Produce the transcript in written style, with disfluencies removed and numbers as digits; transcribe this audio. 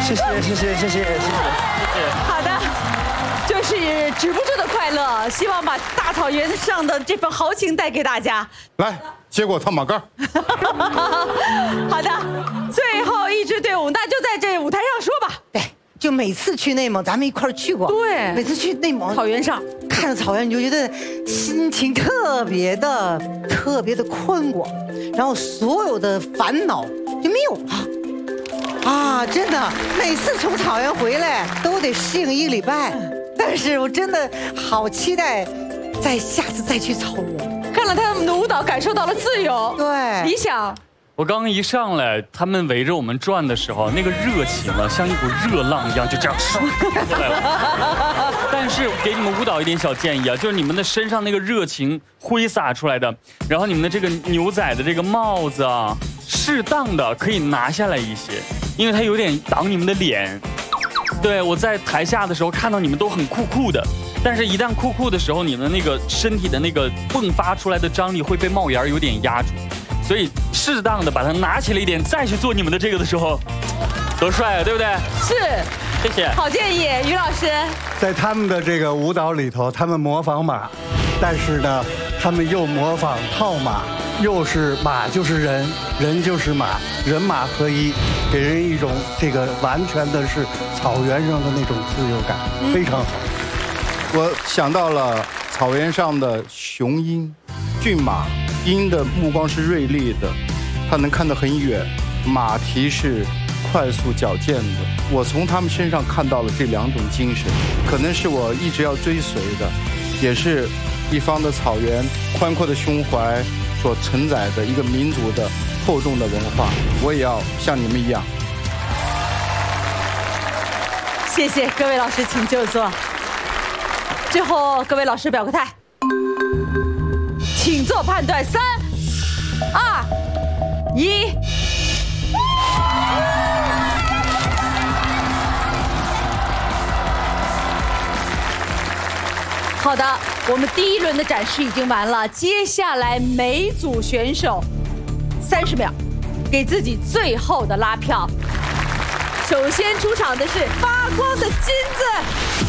谢谢。 好的，就是止不住的快乐，希望把大草原上的这份豪情带给大家。 来，接过套马杆。 好的，最后一支队伍，那就在这舞台上说吧。 对，就每次去内蒙，咱们一块儿去过。 对， 每次去内蒙草原上， 看着草原，你就觉得心情特别的宽广，然后所有的烦恼就没有了。啊，真的，每次从草原回来都得适应1个礼拜，但是我真的好期待，下次再去草原。 看了他们的舞蹈，感受到了自由。 对， 理想。 我刚一上来，他们围着我们转的时候，那个热情啊，像一股热浪一样，就这样唰过来了。但是给你们舞蹈一点小建议啊，就是你们的身上那个热情挥洒出来的，然后你们的这个牛仔的这个帽子啊，适当的可以拿下来一些，因为它有点挡你们的脸。对，我在台下的时候看到你们都很酷的，但是一旦酷的时候，你们那个身体的那个迸发出来的张力会被帽檐有点压住。所以适当的把它拿起来一点，再去做你们的这个的时候，多帅啊，对不对？ 是， 谢谢。 好建议，于老师。 在他们的这个舞蹈里头，他们模仿马，但是呢，他们又模仿套马，又是马就是人，人就是马，人马合一，给人一种这个完全的是草原上的那种自由感，非常好。 我想到了草原上的雄鹰、骏马。鹰的目光是锐利的，它能看得很远，马蹄是快速矫健的。我从他们身上看到了这2种精神，可能是我一直要追随的，也是一方的草原宽阔的胸怀所承载的一个民族的厚重的文化。我也要像你们一样。 谢谢各位老师，请就坐。最后各位老师表个态。请做判断，3、2、1。好的，我们第1轮的展示已经完了，接下来每组选手30秒，给自己最后的拉票。首先出场的是发光的金子。